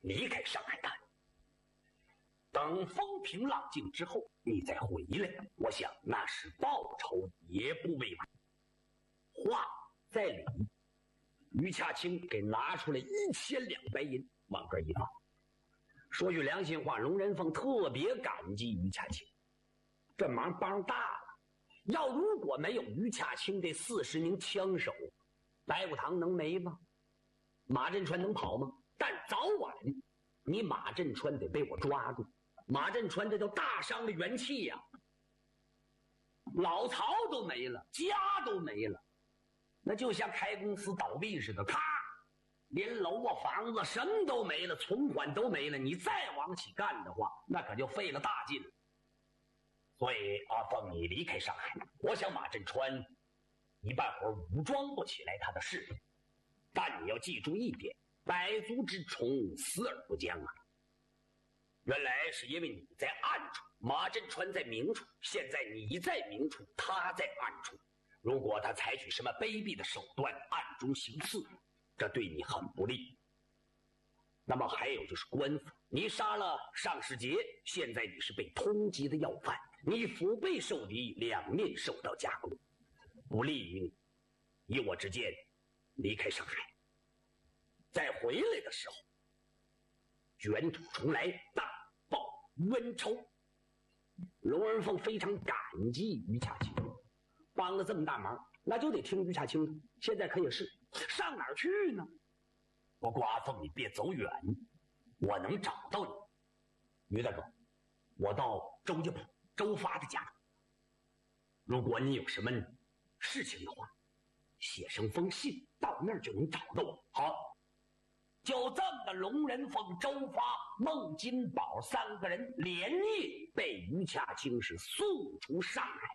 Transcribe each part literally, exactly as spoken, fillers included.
离开上海滩。等风平浪静之后，你再回来，我想那是报仇也不为晚。话在理，于洽清给拿出来一千两白银，往这一放。说句良心话，龙人凤特别感激于洽清，这忙帮大了。要如果没有于洽清这四十名枪手，白虎堂能没吗？马振川能跑吗？但早晚你马振川得被我抓住。马振川这叫大伤的元气呀、啊，老曹都没了，家都没了，那就像开公司倒闭似的，咔，连楼啊房子什么都没了，存款都没了，你再往起干的话，那可就费了大劲了。所以阿凤，你离开上海，我想马振川一半会儿武装不起来他的势力，但你要记住一点，百足之虫，死而不僵啊。原来是因为你在暗处，马振川在明处，现在你在明处，他在暗处。如果他采取什么卑鄙的手段，暗中行刺，这对你很不利。那么还有就是官府，你杀了尚世杰，现在你是被通缉的要犯，你腹背受敌，两面受到加工，不利于你。以我之见，离开上海，再回来的时候，卷土重来，大报恩仇。龙人凤非常感激于洽清，帮了这么大忙，那就得听于洽清的。现在可也是，上哪儿去呢？不过阿凤，你别走远，我能找到你。于大哥，我到周家堡周发的家中，如果你有什么事情的话，写上封信，到那儿就能找到我。好。就这么的，龙人凤、周发、孟金宝三个人连夜被于洽清是送出上海。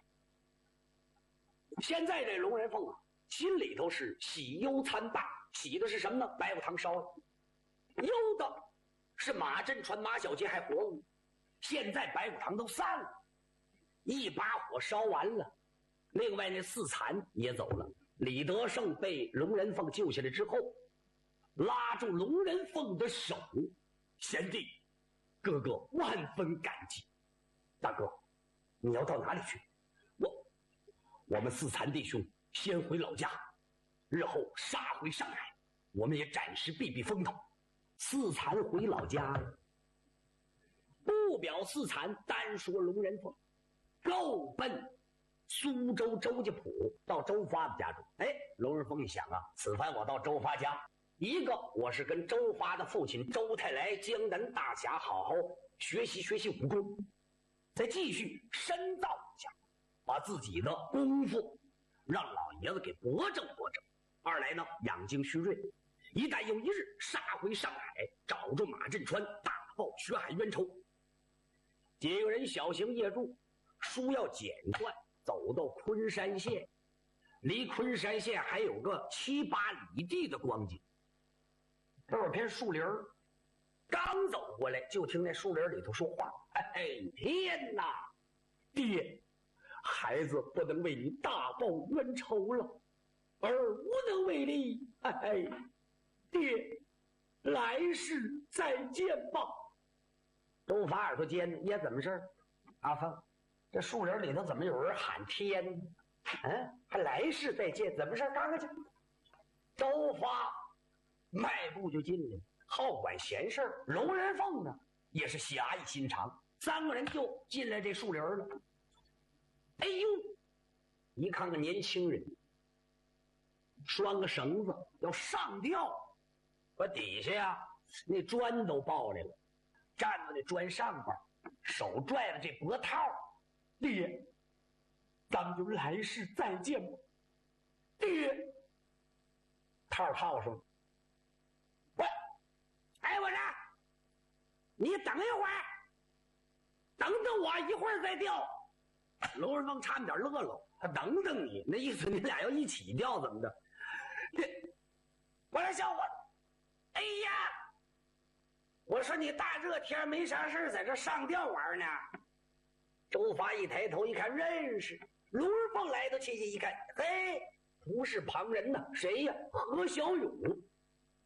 现在这龙人凤啊，心里头是喜忧参半。喜的是什么呢？白虎堂烧了。忧的是马振川、马小杰还活着，现在白虎堂都散了，一把火烧完了。另外那四残也走了。李德胜被龙人凤救下来之后，拉住龙人凤的手，贤弟，哥哥万分感激。大哥，你要到哪里去？我，我们四残弟兄先回老家，日后杀回上海，我们也暂时避避风头。四残回老家了，不表四残，单说龙人凤，够奔苏州周家堡到周发的家中。哎，龙人凤一想啊，此番我到周发家，一个我是跟周发的父亲周太来江南大侠好好学习学习武功，再继续深造一下，把自己的功夫让老爷子给博正博正。二来呢，养精蓄锐，一旦有一日杀回上海，找着马振川，大报血海冤仇。几个人小行夜入，书要剪断，走到昆山县，离昆山县还有个七八里地的光景。这有片树林，刚走过来，就听那树林里头说话：“哎，天哪，爹，孩子不能为你大报冤仇了，而无能为力。哎，爹，来世再见吧。”周发耳朵尖，也怎么事？阿凤，这树林里头怎么有人喊天？嗯，还来世再见？怎么事？赶快去。周发迈步就进来了，好管闲事儿。龙人凤呢，也是侠义心肠，三个人就进来这树林了。哎呦，一看个年轻人，拴个绳子要上吊，把底下呀那砖都抱来了，站在那砖上边，手拽着这脖套。爹，咱们就来世再见吧。爹，套套上。喂，哎，我说，你等一会儿，等等我一会儿再掉。龙人凤差点乐了，他等等你，那意思你俩要一起掉怎么的？我说小伙子，哎呀，我说你大热天没啥事在这上吊玩呢。周发一抬头一看，认识龙人凤来到切切一看，嘿，不是旁人呐，谁呀？何小勇。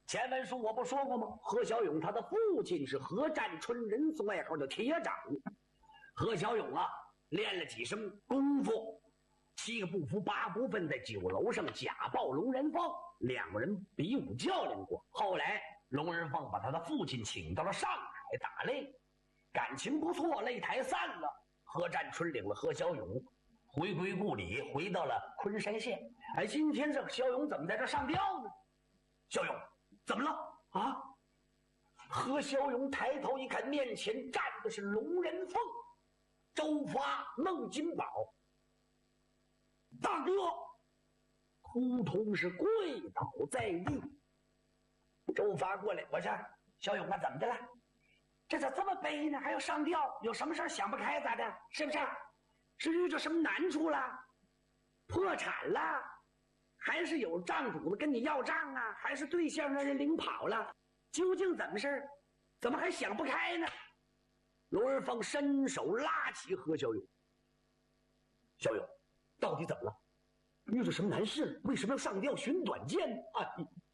前文书我不说过吗？何小勇他的父亲是何占春，人送外号的铁掌。何小勇啊，练了几身功夫，七个不服八不分，在酒楼上假报龙人凤，两个人比武较量过。后来龙人凤把他的父亲请到了上海打擂，感情不错，擂台散了。何占春领了何小勇回归故里，回到了昆山县。哎，今天这小勇怎么在这上吊呢？小勇怎么了啊？何小勇抬头一看，面前站的是龙人凤、周发、孟金宝。大哥，扑通是跪倒在地。周发过来，我说小勇啊，怎么的了？这咋这么悲呢？还要上吊？有什么事想不开咋的？是不是？是遇着什么难处了？破产了？还是有账主子跟你要账啊？还是对象让人领跑了？究竟怎么事？怎么还想不开呢？龙人凤伸手拉起何小勇。小勇，到底怎么了？遇到什么难事？为什么要上吊寻短见呢？哎，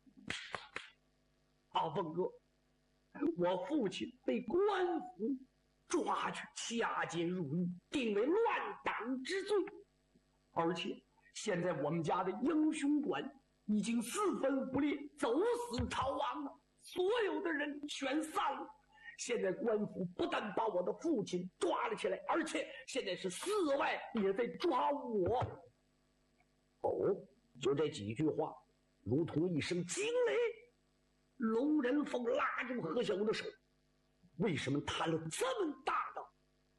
阿凤哥，我父亲被官府抓去掐监入狱，定为乱党之罪，而且现在我们家的英雄馆已经四分五裂，走死逃亡了，所有的人全散了。现在官府不但把我的父亲抓了起来，而且现在是四外也在抓我。哦，就这几句话，如同一声惊雷。龙人凤拉住何小勇的手，为什么摊了这么大的？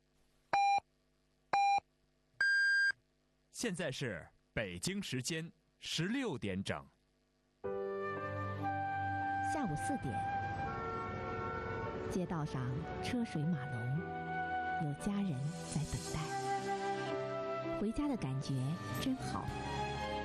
现在是北京时间十六点整。 下午四点，街道上车水马龙，有家人在等待。回家的感觉真好。